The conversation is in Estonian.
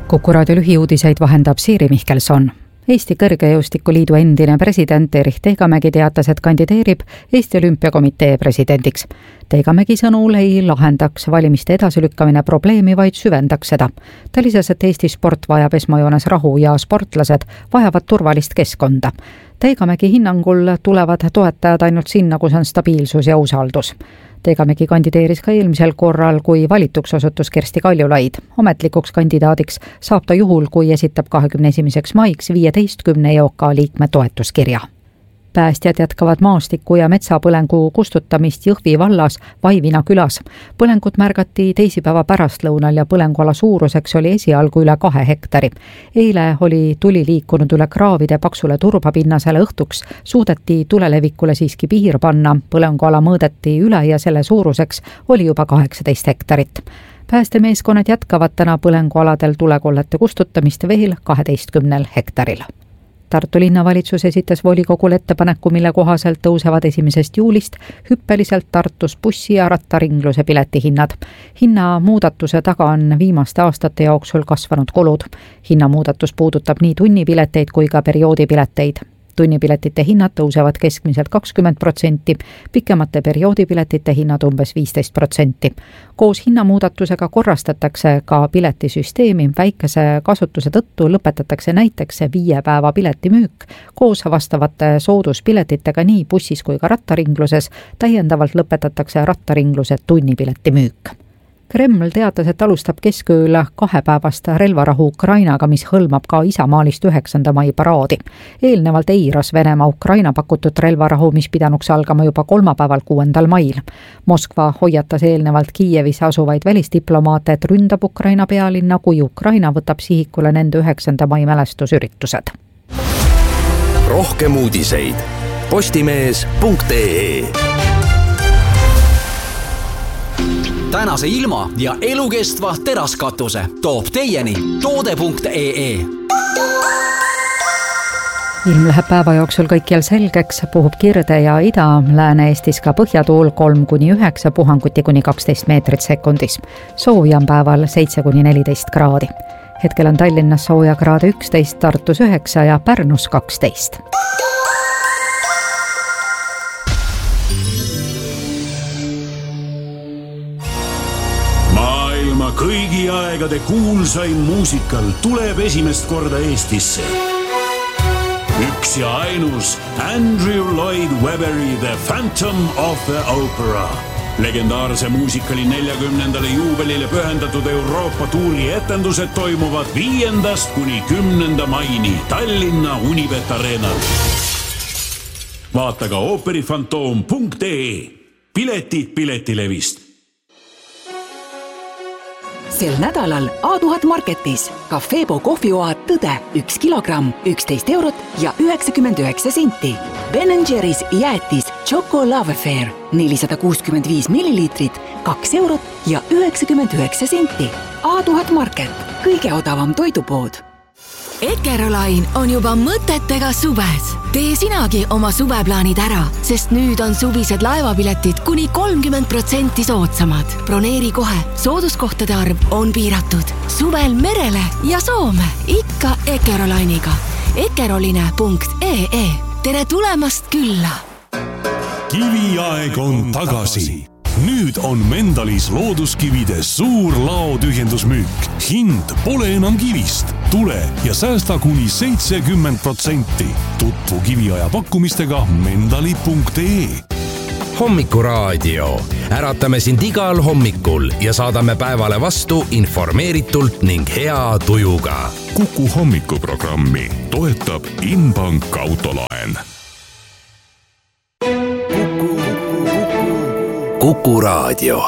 Kuku raadio lühiuudiseid vahendab Siiri Mihkelson. Eesti Kõrgejõustikuliidu endine president Erich Teegamägi teatas, et kandideerib Eesti Olümpiakomitee presidendiks. Teegamägi sõnul ei lahendaks valimiste edasilükkamine probleemi, vaid süvendaks seda. Ta lisas, et Eesti sport vajab esmajoones rahu ja sportlased vajavad turvalist keskkonda. Teegamägi hinnangul tulevad toetajad ainult sinna, kus on stabiilsus ja usaldus. Teegamägi kandideeris ka eelmisel korral, kui valituks osutus Kersti Kaljulaid. Ametlikuks kandidaadiks saab ta juhul, kui esitab 21. maiks 15 EOK liikme toetuskirja. Päästjad jätkavad maastiku ja metsapõlengu kustutamist Jõhvi vallas Vaivina külas. Põlengut märgati teisipäeva pärastlõunal ja põlenguala suuruseks oli esialgu üle 2 hektari. Eile oli tuli liikunud üle kraavide paksule turbapinnasele, õhtuks suudeti tulelevikule siiski piir panna. Põlenguala mõõdeti üle ja selle suuruseks oli juba 18 hektarit. Päästemeeskonnad jätkavad täna põlengualadel tulekollete kustutamist veel 12 hektaril. Tartu linnavalitsus esitas volikogule ettepaneku, mille kohaselt tõusevad 1. juulist hüppeliselt Tartus bussi- ja rattaringluse piletihinnad. Hinnamuudatuse taga on viimaste aastate jooksul kasvanud kulud. Hinnamuudatus puudutab nii tunnipileteid kui ka perioodipileteid. Tunnipiletite hinnad tõusevad keskmiselt 20%, pikemate perioodipiletite hinnad umbes 15%. Koos hinnamuudatusega korrastatakse ka piletisüsteemi. Väikese kasutuse tõttu lõpetatakse näiteks 5 päeva piletimüük. Koos vastavate sooduspiletitega nii bussis kui ka rattaringluses. Täiendavalt lõpetatakse rattaringluse tunnipiletimüük. Kreml teatas, et alustab keskööl 2-päevast relvarahu Ukrainaga, mis hõlmab ka isamaalist 9. mai paraadi. Eelnevalt eiras Venemaa Ukraina pakutud relvarahu, mis pidanuks algama juba kolmapäeval 6. mail. Moskva hoiatas eelnevalt Kiievis asuvaid välisdiplomaate, et ründab Ukraina pealinna, kui Ukraina võtab sihikule nende 9. mai mälestusüritused. Rohkem uudiseid postimees.ee. Tänase ilma ja elukestva teraskatuse toob teieni toode.ee. Ilm läheb päeva jooksul kõikjal selgeks, puhub Kirde ja Ida-Lääne-Eestis ka põhjatuul 3-9, puhanguti kuni 12 meetrit sekundis. Sooja on päeval 7-14 kraadi. Hetkel on Tallinnas sooja kraade 11, Tartus 9 ja Pärnus 12. Kõigi aegade kuulsaim muusikal tuleb esimest korda Eestisse. Üks ja ainus Andrew Lloyd Webberi The Phantom of the Opera. Legendaarse muusikali 40. juubelile pühendatud Euroopa tuuri etendused toimuvad 5. kuni 10. maini Tallinna Unibet Arenal. Vaata ka operifantoom.ee. Piletid Piletilevist. Sel nädalal A1000 Marketis Cafebo kohvioad Tõde 1 kilogramm 11 eurot ja 99 senti. Ben & Jerry's jäätis Choco Love Affair 465 milliliitrit 2 eurot ja 99 senti. A1000 Market, kõige odavam toidupood. Eckerolain on juba mõtetega suves. Tee sinagi oma suveplaanid ära, sest nüüd on suvised laevapiletid kuni 30% soodsamad. Broneeri kohe, sooduskohtade arv on piiratud. Suvel merele ja Soome, ikka Eckerolainiga. Eckeroline.ee. Tere tulemast külla! Kiviaeg on tagasi. Nüüd on Mendalis looduskivide suur laotühjendusmüük. Hind pole enam kivist. Tule ja säästa kuni 70%. Tutvu kiviaja pakkumistega mendali.ee. Hommikuraadio. Äratame sind igal hommikul ja saadame päevale vastu informeeritult ning hea tujuga. Kuku hommikuprogrammi toetab Inbank autolaen. Kuku raadio.